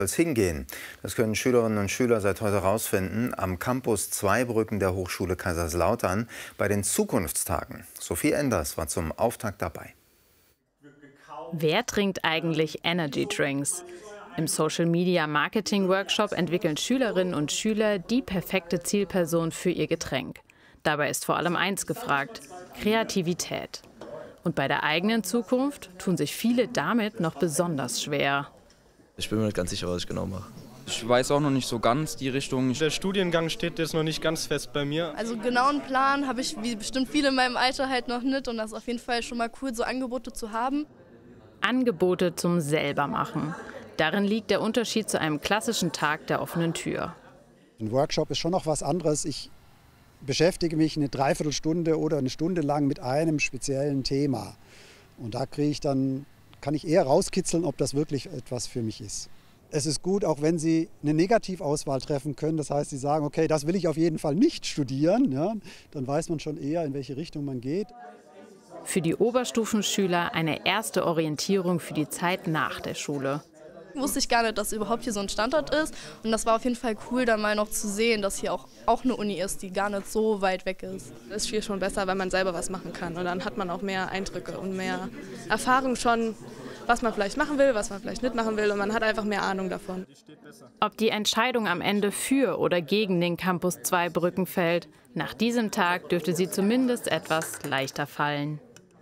hingehen. Das können Schülerinnen und Schüler seit heute herausfinden am Campus Zweibrücken der Hochschule Kaiserslautern bei den Zukunftstagen. Sophie Enders war zum Auftakt dabei. Wer trinkt eigentlich Energy Drinks? Im Social-Media-Marketing-Workshop entwickeln Schülerinnen und Schüler die perfekte Zielperson für ihr Getränk. Dabei ist vor allem eins gefragt: Kreativität. Und bei der eigenen Zukunft tun sich viele damit noch besonders schwer. Ich bin mir nicht ganz sicher, was ich genau mache. Ich weiß auch noch nicht so ganz die Richtung. Der Studiengang steht jetzt noch nicht ganz fest bei mir. Also genau einen Plan habe ich wie bestimmt viele in meinem Alter halt noch nicht. Und das ist auf jeden Fall schon mal cool, so Angebote zu haben. Angebote zum Selbermachen. Darin liegt der Unterschied zu einem klassischen Tag der offenen Tür. Ein Workshop ist schon noch was anderes. Ich beschäftige mich eine Dreiviertelstunde oder eine Stunde lang mit einem speziellen Thema. Und da kann ich eher rauskitzeln, ob das wirklich etwas für mich ist. Es ist gut, auch wenn Sie eine Negativauswahl treffen können. Das heißt, Sie sagen, okay, das will ich auf jeden Fall nicht studieren. Ja, dann weiß man schon eher, in welche Richtung man geht. Für die Oberstufenschüler eine erste Orientierung für die Zeit nach der Schule. Wusste ich gar nicht, dass überhaupt hier so ein Standort ist. Und das war auf jeden Fall cool, dann mal noch zu sehen, dass hier auch eine Uni ist, die gar nicht so weit weg ist. Das ist viel schon besser, weil man selber was machen kann. Und dann hat man auch mehr Eindrücke und mehr Erfahrung schon, was man vielleicht machen will, was man vielleicht nicht machen will. Und man hat einfach mehr Ahnung davon. Ob die Entscheidung am Ende für oder gegen den Campus Zweibrücken fällt, nach diesem Tag dürfte sie zumindest etwas leichter fallen.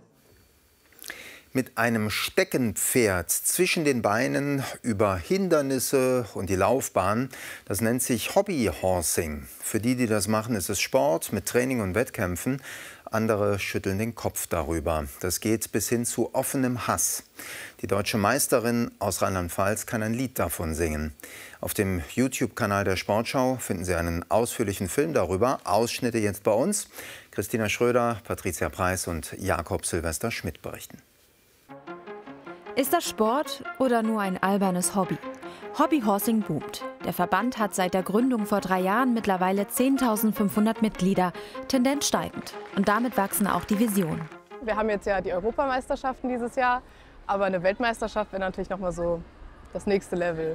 Mit einem Steckenpferd zwischen den Beinen über Hindernisse und die Laufbahn, das nennt sich Hobbyhorsing. Für die, die das machen, ist es Sport mit Training und Wettkämpfen. Andere schütteln den Kopf darüber. Das geht bis hin zu offenem Hass. Die deutsche Meisterin aus Rheinland-Pfalz kann ein Lied davon singen. Auf dem YouTube-Kanal der Sportschau finden Sie einen ausführlichen Film darüber. Ausschnitte jetzt bei uns. Christina Schröder, Patricia Preis und Jakob Silvester Schmidt berichten. Ist das Sport oder nur ein albernes Hobby? Hobbyhorsing boomt. Der Verband hat seit der Gründung vor 3 Jahren mittlerweile 10.500 Mitglieder, Tendenz steigend. Und damit wachsen auch die Visionen. Wir haben jetzt ja die Europameisterschaften dieses Jahr, aber eine Weltmeisterschaft wäre natürlich noch mal so das nächste Level.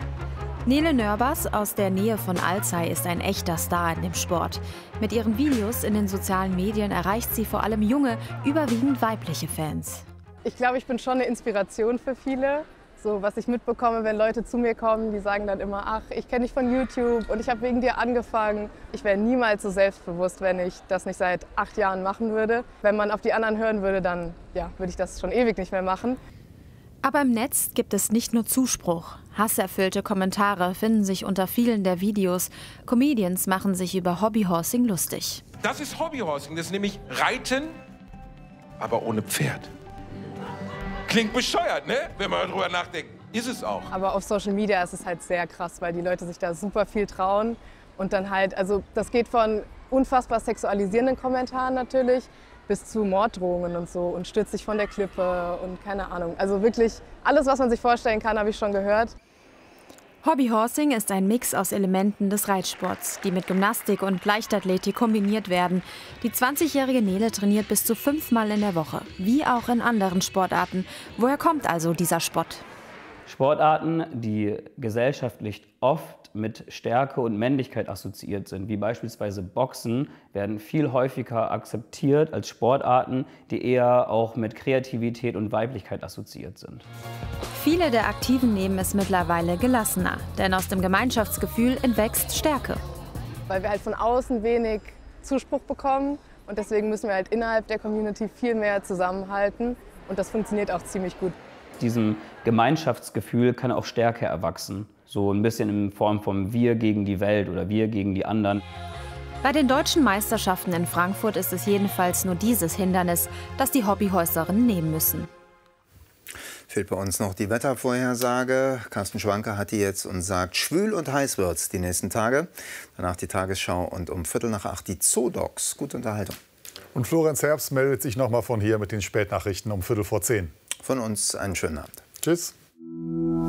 Nele Nörbers aus der Nähe von Alzey ist ein echter Star in dem Sport. Mit ihren Videos in den sozialen Medien erreicht sie vor allem junge, überwiegend weibliche Fans. Ich glaube, ich bin schon eine Inspiration für viele. So, was ich mitbekomme, wenn Leute zu mir kommen, die sagen dann immer, ach, ich kenne dich von YouTube und ich habe wegen dir angefangen. Ich wäre niemals so selbstbewusst, wenn ich das nicht seit 8 Jahren machen würde. Wenn man auf die anderen hören würde, dann ja, würde ich das schon ewig nicht mehr machen. Aber im Netz gibt es nicht nur Zuspruch. Hasserfüllte Kommentare finden sich unter vielen der Videos. Comedians machen sich über Hobbyhorsing lustig. Das ist Hobbyhorsing, das ist nämlich Reiten, aber ohne Pferd. Klingt bescheuert, ne? Wenn man darüber nachdenkt. Ist es auch. Aber auf Social Media ist es halt sehr krass, weil die Leute sich da super viel trauen. Und dann halt, also das geht von unfassbar sexualisierenden Kommentaren natürlich bis zu Morddrohungen und so und stürzt sich von der Klippe und keine Ahnung. Also wirklich alles, was man sich vorstellen kann, habe ich schon gehört. Hobbyhorsing ist ein Mix aus Elementen des Reitsports, die mit Gymnastik und Leichtathletik kombiniert werden. Die 20-jährige Nele trainiert bis zu 5-mal in der Woche, wie auch in anderen Sportarten. Woher kommt also dieser Spott? Sportarten, die gesellschaftlich oft mit Stärke und Männlichkeit assoziiert sind, wie beispielsweise Boxen, werden viel häufiger akzeptiert als Sportarten, die eher auch mit Kreativität und Weiblichkeit assoziiert sind. Viele der Aktiven nehmen es mittlerweile gelassener, denn aus dem Gemeinschaftsgefühl entwächst Stärke. Weil wir halt von außen wenig Zuspruch bekommen und deswegen müssen wir halt innerhalb der Community viel mehr zusammenhalten und das funktioniert auch ziemlich gut. Diesem Gemeinschaftsgefühl kann auch Stärke erwachsen, so ein bisschen in Form von wir gegen die Welt oder wir gegen die anderen. Bei den deutschen Meisterschaften in Frankfurt ist es jedenfalls nur dieses Hindernis, das die Hobbyhäuserinnen nehmen müssen. Fehlt bei uns noch die Wettervorhersage. Carsten Schwanke hat die jetzt und sagt, schwül und heiß wird's die nächsten Tage. Danach die Tagesschau und um 7:45 die Zoodocs. Gute Unterhaltung. Und Florenz Herbst meldet sich noch mal von hier mit den Spätnachrichten um 9:45. Von uns einen schönen Abend. Tschüss.